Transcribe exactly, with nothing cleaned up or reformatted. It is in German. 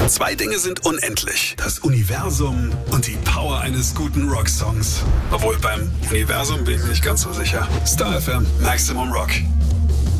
Zwei Dinge sind unendlich. Das Universum und die Power eines guten Rocksongs. Obwohl beim Universum bin ich nicht ganz so sicher. Star F M, Maximum Rock.